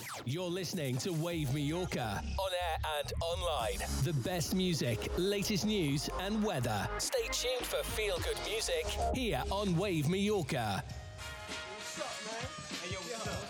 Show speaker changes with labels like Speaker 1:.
Speaker 1: You're listening to Wave Mallorca, on air and online. The best music, latest news and weather. Stay tuned for feel-good music here on Wave Mallorca.
Speaker 2: What's up, man? Hey, yo, what's up?